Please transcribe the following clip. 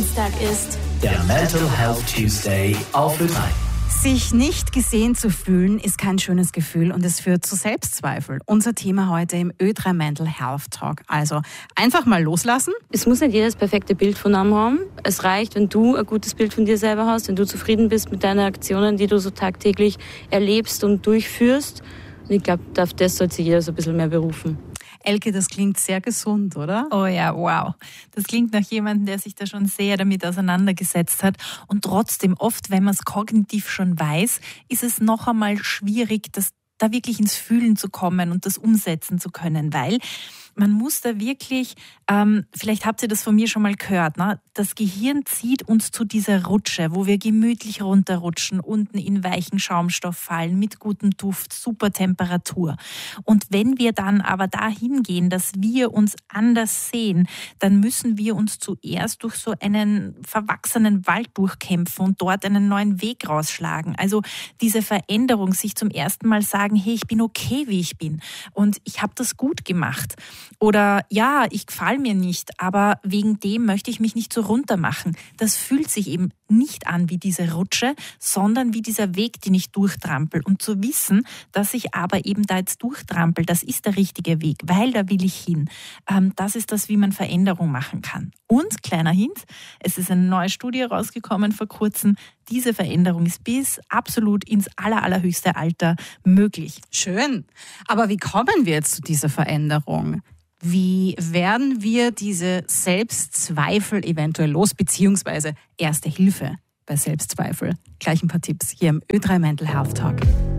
Dienstag ist der Mental Health Tuesday auf Ö3. Sich nicht gesehen zu fühlen, ist kein schönes Gefühl und es führt zu Selbstzweifel. Unser Thema heute im Ö3 Mental Health Talk. Also einfach mal loslassen. Es muss nicht jeder das perfekte Bild von einem haben. Es reicht, wenn du ein gutes Bild von dir selber hast, wenn du zufrieden bist mit deinen Aktionen, die du so tagtäglich erlebst und durchführst. Und ich glaube, auf das sollte sich jeder so ein bisschen mehr berufen. Elke, das klingt sehr gesund, oder? Oh ja, wow. Das klingt nach jemandem, der sich da schon sehr damit auseinandergesetzt hat. Und trotzdem, oft, wenn man es kognitiv schon weiß, ist es noch einmal schwierig, da wirklich ins Fühlen zu kommen und das umsetzen zu können, weil man muss da wirklich, vielleicht habt ihr das von mir schon mal gehört, ne? Das Gehirn zieht uns zu dieser Rutsche, wo wir gemütlich runterrutschen, unten in weichen Schaumstoff fallen, mit gutem Duft, super Temperatur. Und wenn wir dann aber dahin gehen, dass wir uns anders sehen, dann müssen wir uns zuerst durch so einen verwachsenen Wald durchkämpfen und dort einen neuen Weg rausschlagen. Also diese Veränderung, sich zum ersten Mal sagen, hey, ich bin okay, wie ich bin und ich habe das gut gemacht. Oder ja, ich gefalle mir nicht, aber wegen dem möchte ich mich nicht so runter machen. Das fühlt sich eben nicht an wie diese Rutsche, sondern wie dieser Weg, den ich durchtrampel. Und zu wissen, dass ich aber eben da jetzt durchtrampel, das ist der richtige Weg, weil da will ich hin. Das ist das, wie man Veränderung machen kann. Und, kleiner Hint, es ist eine neue Studie rausgekommen vor kurzem, diese Veränderung ist bis absolut ins allerhöchste Alter möglich. Schön. Aber wie kommen wir jetzt zu dieser Veränderung? Wie werden wir diese Selbstzweifel eventuell los, beziehungsweise Erste Hilfe bei Selbstzweifel? Gleich ein paar Tipps hier im Ö3 Mental Health Talk.